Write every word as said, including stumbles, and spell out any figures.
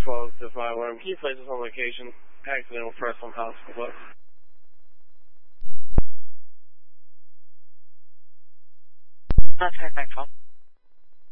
twelve to five alarm. Can you place us on location? Accidental press on hospital bus. That's right, back twelve.